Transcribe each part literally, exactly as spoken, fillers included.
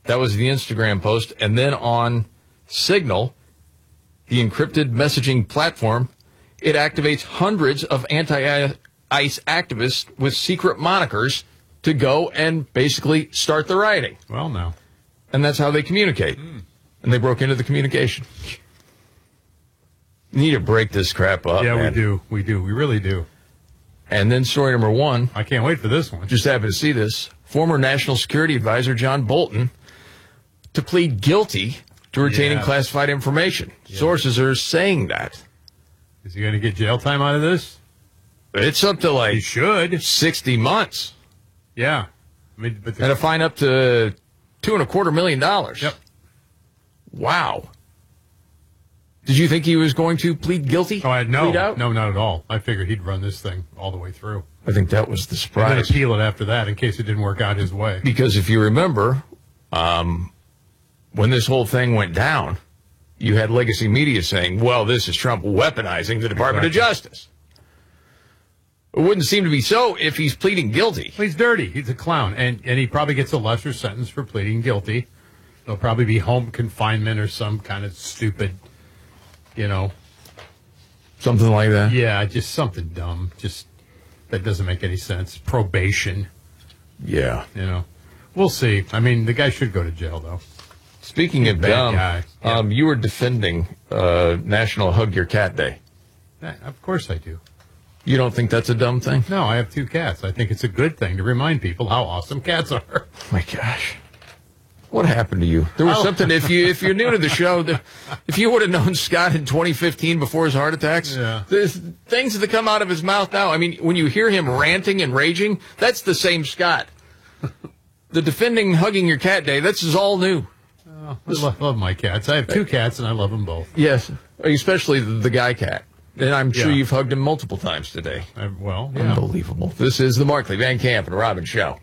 That was the Instagram post. And then on Signal, the encrypted messaging platform, it activates hundreds of anti-ICE activists with secret monikers to go and basically start the rioting. Well, no. And that's how they communicate. Mm. And they broke into the communication. You need to break this crap up, Yeah, man. we do. We do. We really do. And then story number one. I can't wait for this one. Just happened to see this. Former National Security Advisor John Bolton to plead guilty to retaining Yeah. classified information. Yeah. Sources are saying that. Is he going to get jail time out of this? It's up to like he should. sixty months. Yeah. I mean, but and a fine up to two and a quarter million dollars. Yep. Wow. Did you think he was going to plead guilty? Oh, I, no, out? no, not at all. I figured he'd run this thing all the way through. I think that was the surprise. And then appeal it after that in case it didn't work out his way. Because if you remember, um, when this whole thing went down, you had legacy media saying, well, this is Trump weaponizing the Department exactly. of Justice. It wouldn't seem to be so if he's pleading guilty. Well, he's dirty. He's a clown. And, and he probably gets a lesser sentence for pleading guilty. There'll probably be home confinement or some kind of stupid, you know. Something like that? Yeah, just something dumb. Just that doesn't make any sense. Probation. Yeah. You know. We'll see. I mean, the guy should go to jail, though. Speaking He's of bad dumb, guy. Yeah. Um, you were defending uh, National Hug Your Cat Day. Yeah, of course I do. You don't think that's a dumb thing? No, I have two cats. I think it's a good thing to remind people how awesome cats are. Oh my gosh. What happened to you? There was oh. something, if, you, if you're new to the show, the, if you would have known Scott in twenty fifteen before his heart attacks, yeah. there's things that come out of his mouth now. I mean, when you hear him ranting and raging, that's the same Scott. The defending Hugging Your Cat Day, this is all new. Oh, I love, love my cats. I have two cats, and I love them both. Yes, especially the, the guy cat. And I'm sure yeah. you've hugged him multiple times today. I, well, yeah. Unbelievable. This is the Markley, Van Camp, and Robin Show.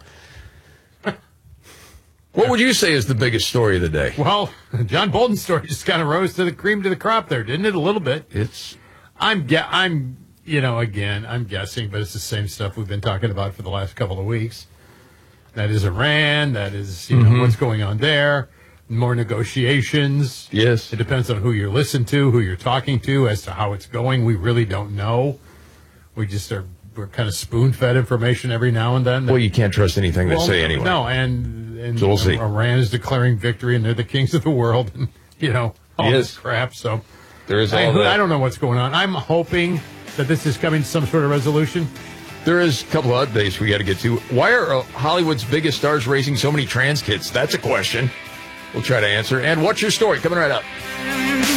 What would you say is the biggest story of the day? Well, John Bolton's story just kind of rose to the cream to the crop there, didn't it? A little bit. It's. I'm, ge- I'm, you know, again, I'm guessing, but it's the same stuff we've been talking about for the last couple of weeks. That is Iran. That is, you mm-hmm. know, what's going on there. More negotiations. Yes. It depends on who you listen to, who you're talking to, as to how it's going. We really don't know. We just are we're kind of spoon-fed information every now and then. Well, you can't trust anything they well, say anyway. No, and, and so we'll see. Iran is declaring victory, and they're the kings of the world, and, you know, all yes. this crap. So there is all I, that. I don't know what's going on. I'm hoping that this is coming to some sort of resolution. There is a couple of updates we got to get to. Why are Hollywood's biggest stars raising so many trans kids? That's a question we'll try to answer. And what's your story? Coming right up.